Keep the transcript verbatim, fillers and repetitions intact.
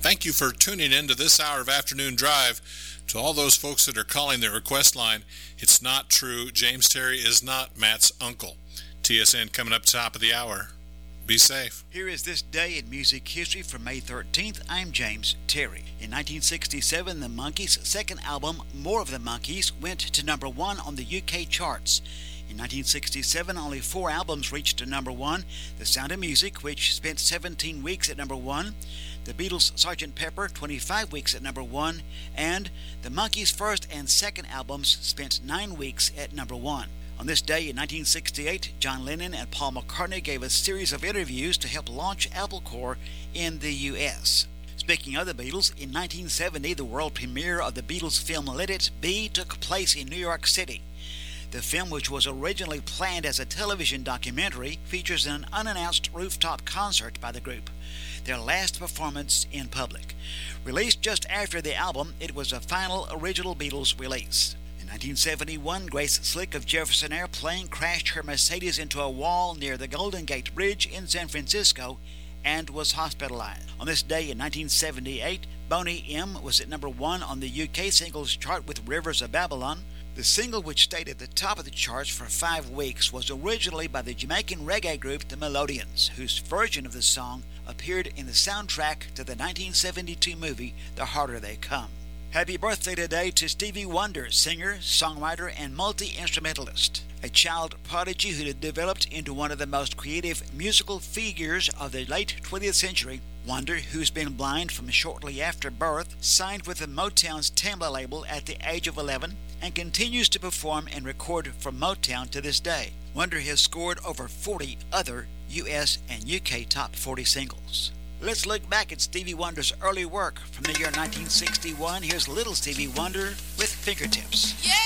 Thank you for tuning in to this hour of Afternoon Drive. To all those folks that are calling their request line, it's not true. James Terry is not Matt's uncle. T S N coming up top of the hour. Be safe. Here is This Day in Music History for May thirteenth. I'm James Terry. In nineteen sixty-seven, the Monkees' second album, More of the Monkees, went to number one on the U K charts. In nineteen sixty-seven, only four albums reached number one. The Sound of Music, which spent seventeen weeks at number one. The Beatles' Sergeant Pepper, twenty-five weeks at number one. And the Monkees' first and second albums spent nine weeks at number one. On this day in nineteen sixty-eight, John Lennon and Paul McCartney gave a series of interviews to help launch Apple Corps in the U S Speaking of the Beatles, in nineteen seventy, the world premiere of the Beatles film Let It Be took place in New York City. The film, which was originally planned as a television documentary, features an unannounced rooftop concert by the group, their last performance in public. Released just after the album, it was a final original Beatles release. In nineteen seventy-one, Grace Slick of Jefferson Airplane crashed her Mercedes into a wall near the Golden Gate Bridge in San Francisco and was hospitalized. On this day in nineteen seventy-eight, Boney M was at number one on the U K singles chart with Rivers of Babylon. The single, which stayed at the top of the charts for five weeks, was originally by the Jamaican reggae group The Melodians, whose version of the song appeared in the soundtrack to the nineteen seventy-two movie The Harder They Come. Happy birthday today to Stevie Wonder, singer, songwriter, and multi-instrumentalist. A child prodigy who had developed into one of the most creative musical figures of the late twentieth century, Wonder, who's been blind from shortly after birth, signed with the Motown's Tamla label at the age of eleven and continues to perform and record for Motown to this day. Wonder has scored over forty other U S and U K top forty singles. Let's look back at Stevie Wonder's early work from the year nineteen sixty-one. Here's Little Stevie Wonder with Fingertips. Yeah!